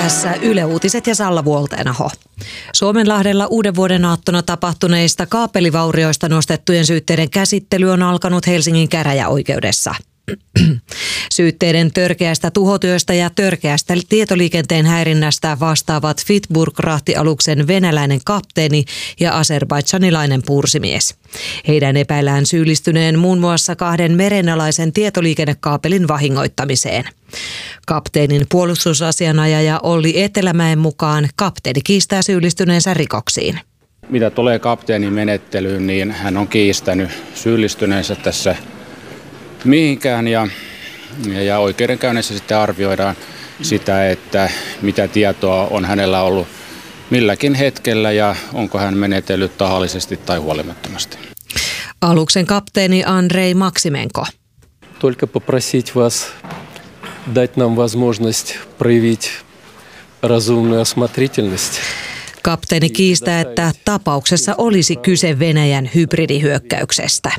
Tässä Yle Uutiset ja Salla Vuolteenaho. Suomenlahdella uuden vuoden aattona tapahtuneista kaapelivaurioista nostettujen syytteiden käsittely on alkanut Helsingin käräjäoikeudessa. Syytteiden törkeästä tuhotyöstä ja törkeästä tietoliikenteen häirinnästä vastaavat Fitburg-rahtialuksen venäläinen kapteeni ja azerbaidsanilainen pursimies. Heidän epäillään syyllistyneen muun muassa 2 merenalaisen tietoliikennekaapelin vahingoittamiseen. Kapteenin puolustusasianajaja Olli Etelämäen mukaan kapteeni kiistää syyllistyneensä rikoksiin. Mitä tulee kapteenin menettelyyn, niin hän on kiistänyt syyllistyneensä tässä mihinkään ja oikeudenkäynnissä sitten arvioidaan sitä, että mitä tietoa on hänellä ollut milläkin hetkellä ja onko hän menetellyt tahallisesti tai huolimattomasti. Aluksen kapteeni Andrei Maksimenko. Только попросить вас дать нам возможность проявить разумную осмотрительность. Kapteeni kiistää, että tapauksessa olisi kyse Venäjän hybridihyökkäyksestä.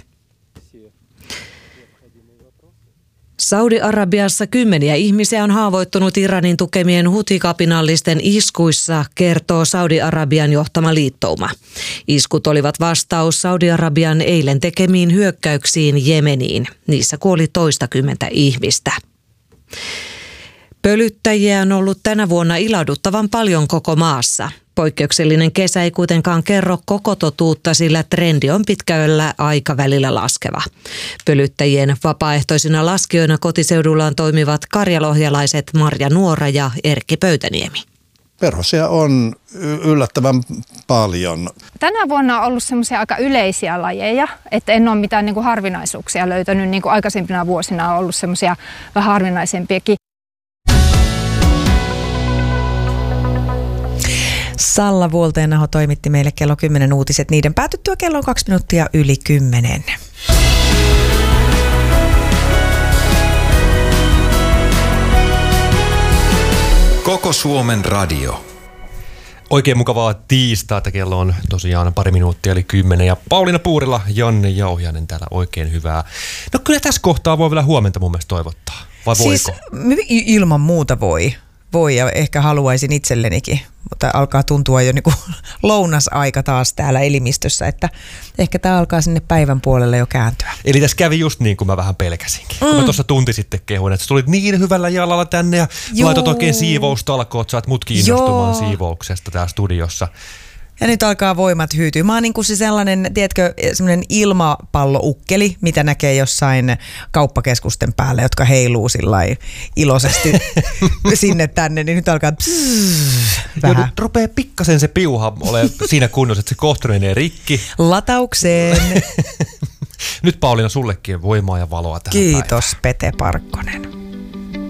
Saudi-Arabiassa 10 ihmisiä on haavoittunut Iranin tukemien hutikapinallisten iskuissa, kertoo Saudi-Arabian johtama liittouma. Iskut olivat vastaus Saudi-Arabian eilen tekemiin hyökkäyksiin Jemeniin. Niissä kuoli toistakymmentä ihmistä. Pölyttäjiä on ollut tänä vuonna ilahduttavan paljon koko maassa. Poikkeuksellinen kesä ei kuitenkaan kerro koko totuutta, sillä trendi on pitkällä aikavälillä laskeva. Pölyttäjien vapaaehtoisina laskijoina kotiseudullaan toimivat karjalohjalaiset Marja Nuora ja Erkki Pöytäniemi. Perhosia on yllättävän paljon. Tänä vuonna on ollut semmoisia aika yleisiä lajeja, että en ole mitään niin kuin harvinaisuuksia löytänyt. Niin kuin aikaisempina vuosina on ollut semmoisia vähän harvinaisempiakin. Salla Vuolteenaho toimitti meille kello 10 uutiset. Niiden päätyttyä kello on 2 minuuttia yli 10. Koko Suomen radio. Oikein mukavaa tiistaita, kello on tosiaan 2 minuuttia eli 10 ja Pauliina Puurila, Janne Jauhiainen täällä oikein hyvää. No kyllä tässä kohtaa voi vielä huomenta mun mielestä toivottaa, vai voiko? Siis ilman muuta voi ja ehkä haluaisin itsellenikin, mutta alkaa tuntua jo niin kuin lounasaika taas täällä elimistössä, että ehkä tämä alkaa sinne päivän puolelle jo kääntyä. Eli tässä kävi just niin kuin mä vähän pelkäsinkin. Kun mä tuossa tunti sitten kehuin, että sä tulit niin hyvällä jalalla tänne ja laitot oikein siivoustalkoot, saat mutkin innostumaan siivouksesta täällä studiossa. Ja nyt alkaa voimat hyytyä. Mä oon niin kuin se sellainen, tiedätkö, semmoinen ilmapalloukkeli, mitä näkee jossain kauppakeskusten päällä, jotka heiluu sillai iloisesti sinne tänne, niin nyt alkaa vähän. Ja nyt rupeaa pikkasen se piuha ole siinä kunnossa, että se kohta menee rikki. Lataukseen. Nyt Pauliina sullekin voimaa ja valoa tähän Kiitos päivään. Pete Parkkonen.